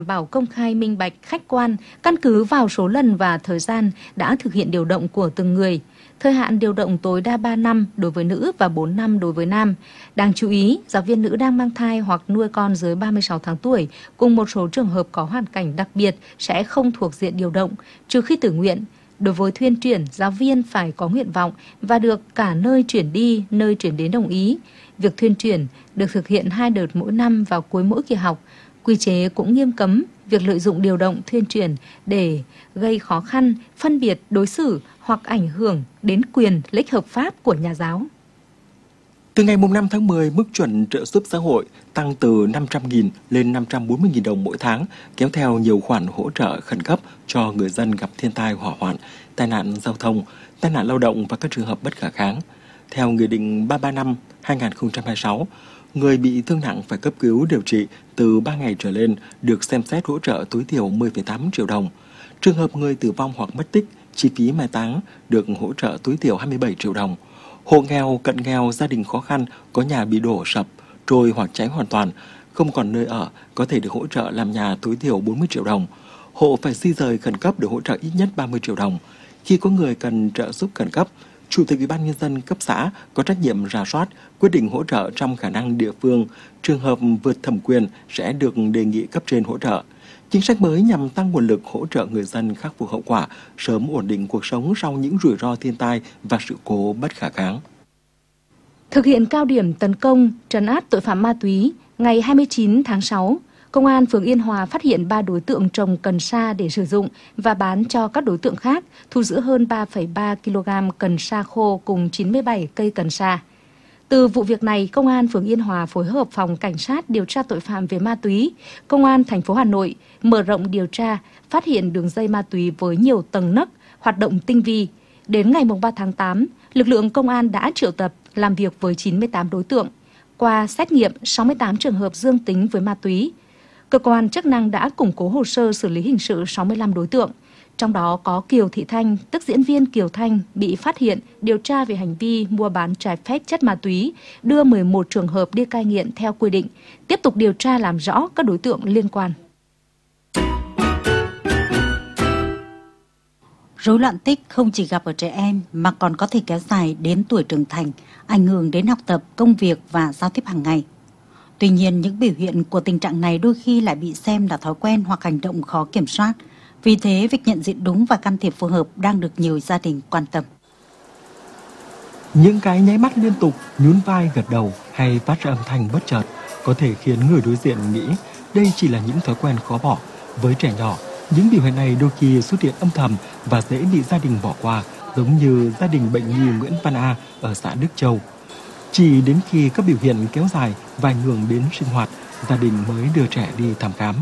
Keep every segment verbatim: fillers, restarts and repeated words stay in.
bảo công khai, minh bạch, khách quan, căn cứ vào số lần và thời gian đã thực hiện điều động của từng người. Thời hạn điều động tối đa ba năm đối với nữ và bốn năm đối với nam. Đáng chú ý, giáo viên nữ đang mang thai hoặc nuôi con dưới ba mươi sáu tháng tuổi cùng một số trường hợp có hoàn cảnh đặc biệt sẽ không thuộc diện điều động, trừ khi tự nguyện. Đối với thuyên chuyển, giáo viên phải có nguyện vọng và được cả nơi chuyển đi, nơi chuyển đến đồng ý. Việc thuyên chuyển được thực hiện hai đợt mỗi năm vào cuối mỗi kỳ học. Quy chế cũng nghiêm cấm việc lợi dụng điều động thuyên chuyển để gây khó khăn, phân biệt, đối xử hoặc ảnh hưởng đến quyền lợi ích hợp pháp của nhà giáo. Từ ngày năm tháng mười, mức chuẩn trợ giúp xã hội tăng từ năm trăm nghìn lên năm trăm bốn mươi nghìn đồng mỗi tháng, kéo theo nhiều khoản hỗ trợ khẩn cấp cho người dân gặp thiên tai hỏa hoạn, tai nạn giao thông, tai nạn lao động và các trường hợp bất khả kháng. Theo Nghị định ba trăm ba mươi lăm trên hai nghìn không trăm hai mươi sáu, người bị thương nặng phải cấp cứu điều trị từ ba ngày trở lên được xem xét hỗ trợ tối thiểu mười phẩy tám triệu đồng. Trường hợp người tử vong hoặc mất tích, chi phí mai táng được hỗ trợ tối thiểu hai mươi bảy triệu đồng. Hộ nghèo, cận nghèo, gia đình khó khăn có nhà bị đổ sập, trôi hoặc cháy hoàn toàn, không còn nơi ở có thể được hỗ trợ làm nhà tối thiểu bốn mươi triệu đồng. Hộ phải di rời khẩn cấp được hỗ trợ ít nhất ba mươi triệu đồng. Khi có người cần trợ giúp khẩn cấp, Chủ tịch Ủy ban Nhân dân cấp xã có trách nhiệm rà soát, quyết định hỗ trợ trong khả năng địa phương. Trường hợp vượt thẩm quyền sẽ được đề nghị cấp trên hỗ trợ. Chính sách mới nhằm tăng nguồn lực hỗ trợ người dân khắc phục hậu quả, sớm ổn định cuộc sống sau những rủi ro thiên tai và sự cố bất khả kháng. Thực hiện cao điểm tấn công, trấn áp tội phạm ma túy, ngày hai mươi chín tháng sáu, Công an phường Yên Hòa phát hiện ba đối tượng trồng cần sa để sử dụng và bán cho các đối tượng khác, thu giữ hơn ba phẩy ba ki lô gam cần sa khô cùng chín mươi bảy cây cần sa. Từ vụ việc này, Công an phường Yên Hòa phối hợp Phòng Cảnh sát điều tra tội phạm về ma túy, Công an thành phố Hà Nội mở rộng điều tra, phát hiện đường dây ma túy với nhiều tầng nấc, hoạt động tinh vi. Đến ngày ba tháng tám, lực lượng công an đã triệu tập làm việc với chín mươi tám đối tượng. Qua xét nghiệm, sáu mươi tám trường hợp dương tính với ma túy. Cơ quan chức năng đã củng cố hồ sơ xử lý hình sự sáu mươi lăm đối tượng. Trong đó có Kiều Thị Thanh, tức diễn viên Kiều Thanh, bị phát hiện điều tra về hành vi mua bán trái phép chất ma túy, đưa mười một trường hợp đi cai nghiện theo quy định, tiếp tục điều tra làm rõ các đối tượng liên quan. Rối loạn tích không chỉ gặp ở trẻ em mà còn có thể kéo dài đến tuổi trưởng thành, ảnh hưởng đến học tập, công việc và giao tiếp hàng ngày. Tuy nhiên, những biểu hiện của tình trạng này đôi khi lại bị xem là thói quen hoặc hành động khó kiểm soát. Vì thế, việc nhận diện đúng và can thiệp phù hợp đang được nhiều gia đình quan tâm. Những cái nháy mắt liên tục, nhún vai gật đầu hay phát ra âm thanh bất chợt có thể khiến người đối diện nghĩ đây chỉ là những thói quen khó bỏ. Với trẻ nhỏ, những biểu hiện này đôi khi xuất hiện âm thầm và dễ bị gia đình bỏ qua, giống như gia đình bệnh nhi Nguyễn Văn A ở xã Đức Châu. Chỉ đến khi các biểu hiện kéo dài và ảnh hưởng đến sinh hoạt, gia đình mới đưa trẻ đi thăm khám.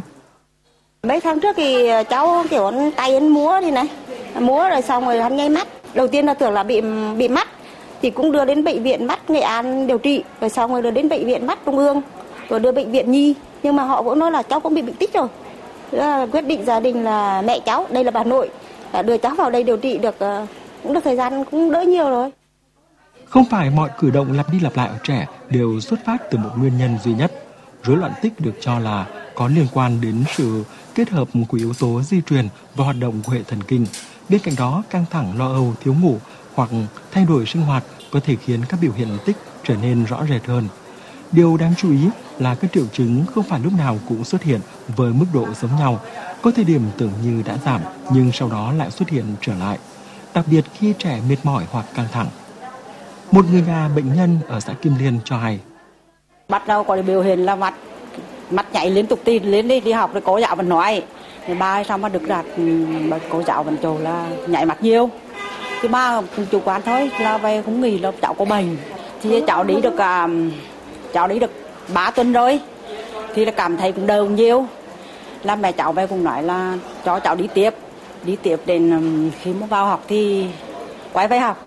Mấy tháng trước thì cháu kiểu tay anh múa đi này, múa rồi xong rồi hắn nháy mắt. Đầu tiên là tưởng là bị bị mắt, thì cũng đưa đến bệnh viện mắt Nghệ An điều trị, rồi xong rồi đưa đến bệnh viện mắt Trung ương, rồi đưa bệnh viện Nhi. Nhưng mà họ vẫn nói là cháu cũng bị bệnh tích rồi. Là quyết định gia đình là mẹ cháu, đây là bà nội, đưa cháu vào đây điều trị được cũng được thời gian cũng đỡ nhiều rồi. Không phải mọi cử động lặp đi lặp lại ở trẻ đều xuất phát từ một nguyên nhân duy nhất. Rối loạn tích được cho là có liên quan đến sự kết hợp của yếu tố di truyền và hoạt động của hệ thần kinh. Bên cạnh đó, căng thẳng, lo âu, thiếu ngủ hoặc thay đổi sinh hoạt có thể khiến các biểu hiện tích trở nên rõ rệt hơn. Điều đáng chú ý là các triệu chứng không phải lúc nào cũng xuất hiện với mức độ giống nhau. Có thời điểm tưởng như đã giảm nhưng sau đó lại xuất hiện trở lại, đặc biệt khi trẻ mệt mỏi hoặc căng thẳng. Một người nhà bệnh nhân ở xã Kim Liên cho hay. Bắt đầu có biểu hiện là mặt mặt nhảy liên tục đi lên đi đi học rồi cô giáo vẫn nói, thì ba xong mà được đặt cô giáo vẫn chỗ là nhảy mặt nhiều. Thứ ba chủ quán thôi là về cũng nghĩ là cháu có bệnh, thì cháu đi được cháu đi được ba tuần rồi thì là cảm thấy cũng đau nhiều. Là mẹ cháu về cũng nói là cho cháu đi tiếp đi tiếp đến khi mà vào học thì quay về học.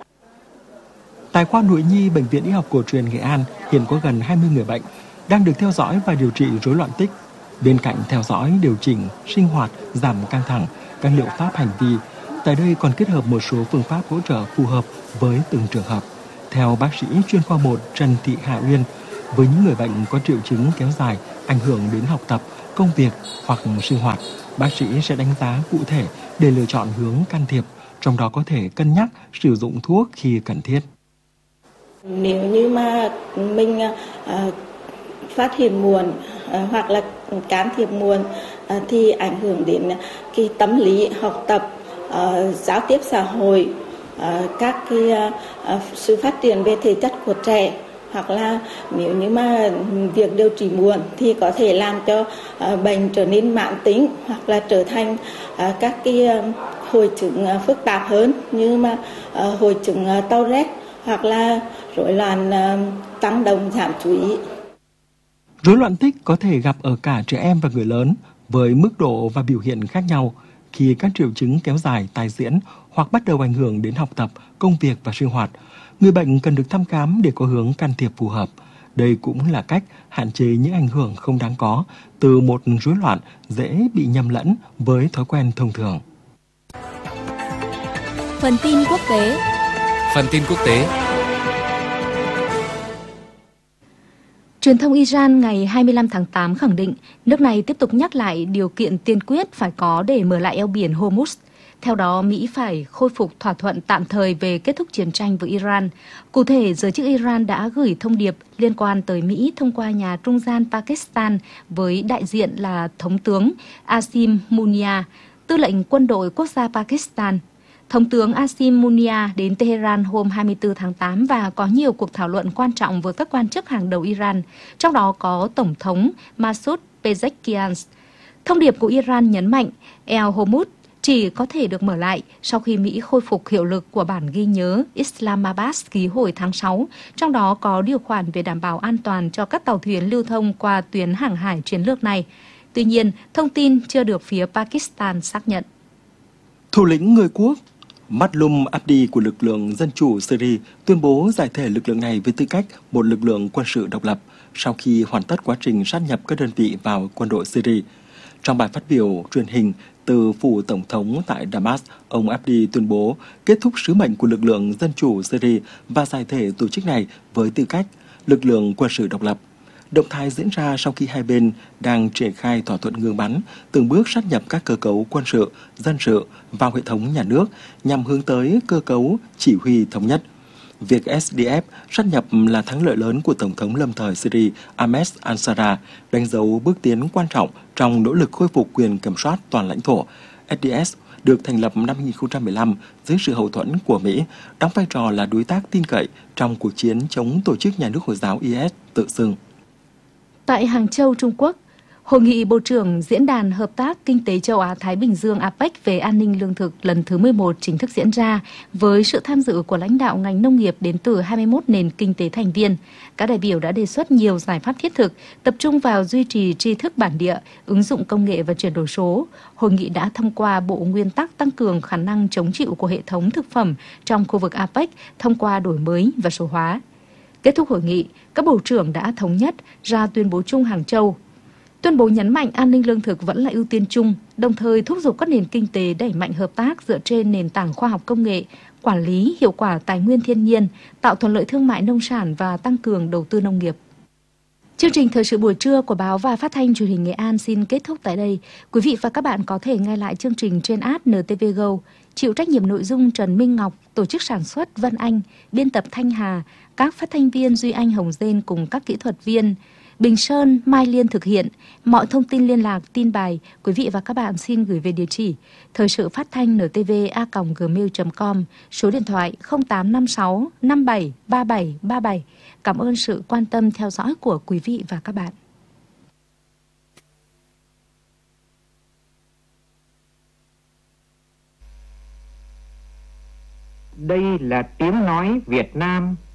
Tại khoa nội nhi Bệnh viện Y học cổ truyền Nghệ An hiện có gần hai mươi người bệnh đang được theo dõi và điều trị rối loạn tích. Bên cạnh theo dõi, điều chỉnh, sinh hoạt, giảm căng thẳng, các liệu pháp hành vi, tại đây còn kết hợp một số phương pháp hỗ trợ phù hợp với từng trường hợp. Theo bác sĩ chuyên khoa một Trần Thị Hạ Uyên, với những người bệnh có triệu chứng kéo dài, ảnh hưởng đến học tập công việc hoặc sinh hoạt, bác sĩ sẽ đánh giá cụ thể để lựa chọn hướng can thiệp, trong đó có thể cân nhắc sử dụng thuốc khi cần thiết. Nếu như mà mình à, phát hiện muộn à, hoặc là can thiệp muộn à, thì ảnh hưởng đến cái tâm lý học tập, à, giao tiếp xã hội, à, các cái à, sự phát triển về thể chất của trẻ, hoặc là nếu như mà việc điều trị muộn thì có thể làm cho à, bệnh trở nên mãn tính hoặc là trở thành à, các cái à, hội chứng à, phức tạp hơn, như mà à, hội chứng à, Tourette hoặc là rối loạn uh, tăng động giảm chú ý. Rối loạn tích có thể gặp ở cả trẻ em và người lớn với mức độ và biểu hiện khác nhau. Khi các triệu chứng kéo dài, tái diễn hoặc bắt đầu ảnh hưởng đến học tập, công việc và sinh hoạt, người bệnh cần được thăm khám để có hướng can thiệp phù hợp. Đây cũng là cách hạn chế những ảnh hưởng không đáng có từ một rối loạn dễ bị nhầm lẫn với thói quen thông thường. Phần tin quốc tế. Phần tin quốc tế. Truyền thông Iran ngày hai mươi lăm tháng tám khẳng định nước này tiếp tục nhắc lại điều kiện tiên quyết phải có để mở lại eo biển Hormuz. Theo đó, Mỹ phải khôi phục thỏa thuận tạm thời về kết thúc chiến tranh với Iran. Cụ thể, giới chức Iran đã gửi thông điệp liên quan tới Mỹ thông qua nhà trung gian Pakistan với đại diện là Thống tướng Asim Munir, tư lệnh quân đội quốc gia Pakistan. Thống tướng Asim Munir đến Tehran hôm hai mươi tư tháng tám và có nhiều cuộc thảo luận quan trọng với các quan chức hàng đầu Iran, trong đó có Tổng thống Masoud Pezeshkian. Thông điệp của Iran nhấn mạnh eo Hormuz chỉ có thể được mở lại sau khi Mỹ khôi phục hiệu lực của bản ghi nhớ Islamabad ký hồi tháng sáu, trong đó có điều khoản về đảm bảo an toàn cho các tàu thuyền lưu thông qua tuyến hàng hải chiến lược này. Tuy nhiên, thông tin chưa được phía Pakistan xác nhận. Thủ lĩnh người quốc Matlum Abdi của lực lượng Dân chủ Syria tuyên bố giải thể lực lượng này với tư cách một lực lượng quân sự độc lập sau khi hoàn tất quá trình sát nhập các đơn vị vào quân đội Syria. Trong bài phát biểu truyền hình từ phủ Tổng thống tại Damas, ông Abdi tuyên bố kết thúc sứ mệnh của lực lượng Dân chủ Syria và giải thể tổ chức này với tư cách lực lượng quân sự độc lập. Động thái diễn ra sau khi hai bên đang triển khai thỏa thuận ngừng bắn, từng bước sát nhập các cơ cấu quân sự, dân sự vào hệ thống nhà nước nhằm hướng tới cơ cấu chỉ huy thống nhất. Việc ét đê ép sát nhập là thắng lợi lớn của Tổng thống lâm thời Syria Ahmed al-Shara, đánh dấu bước tiến quan trọng trong nỗ lực khôi phục quyền kiểm soát toàn lãnh thổ. ét đê ét được thành lập năm hai nghìn không trăm mười lăm dưới sự hậu thuẫn của Mỹ, đóng vai trò là đối tác tin cậy trong cuộc chiến chống tổ chức nhà nước Hồi giáo i ét tự xưng. Tại Hàng Châu, Trung Quốc, Hội nghị Bộ trưởng Diễn đàn Hợp tác Kinh tế Châu Á-Thái Bình Dương a pếch về an ninh lương thực lần thứ mười một chính thức diễn ra với sự tham dự của lãnh đạo ngành nông nghiệp đến từ hai mươi mốt nền kinh tế thành viên. Các đại biểu đã đề xuất nhiều giải pháp thiết thực, tập trung vào duy trì tri thức bản địa, ứng dụng công nghệ và chuyển đổi số. Hội nghị đã thông qua bộ nguyên tắc tăng cường khả năng chống chịu của hệ thống thực phẩm trong khu vực a pếch thông qua đổi mới và số hóa. Kết thúc hội nghị, các bộ trưởng đã thống nhất ra tuyên bố chung Hàng Châu. Tuyên bố nhấn mạnh an ninh lương thực vẫn là ưu tiên chung, đồng thời thúc giục các nền kinh tế đẩy mạnh hợp tác dựa trên nền tảng khoa học công nghệ, quản lý hiệu quả tài nguyên thiên nhiên, tạo thuận lợi thương mại nông sản và tăng cường đầu tư nông nghiệp. Chương trình thời sự buổi trưa của báo và phát thanh truyền hình Nghệ An xin kết thúc tại đây. Quý vị và các bạn có thể nghe lại chương trình trên app en tê vê Go. Chịu trách nhiệm nội dung Trần Minh Ngọc, tổ chức sản xuất Vân Anh, biên tập Thanh Hà, các phát thanh viên Duy Anh, Hồng Dên cùng các kỹ thuật viên Bình Sơn, Mai Liên thực hiện. Mọi thông tin liên lạc, tin bài, quý vị và các bạn xin gửi về địa chỉ thời sự phát thanh en tê vê a còng gmail chấm com, số điện thoại không tám năm sáu năm bảy ba bảy ba bảy. Cảm ơn sự quan tâm theo dõi của quý vị và các bạn. Đây là tiếng nói Việt Nam